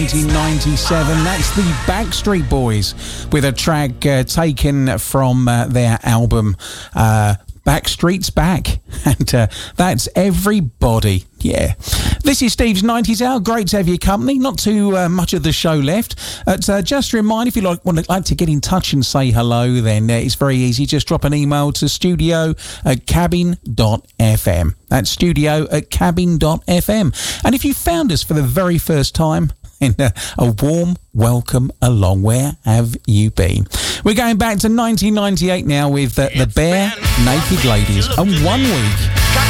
1997. That's the Backstreet Boys with a track taken from their album Backstreet's Back, and that's Everybody. Yeah. This is Steve's 90s Hour. Great to have your company. Not too much of the show left. Just a reminder, if you like to get in touch and say hello, then it's very easy. Just drop an email to studio@cabin.fm. That's studio@cabin.fm. And if you found us for the very first time, and a warm welcome along. Where have you been? We're going back to 1998 now with the Bare Naked Ladies. And 1 week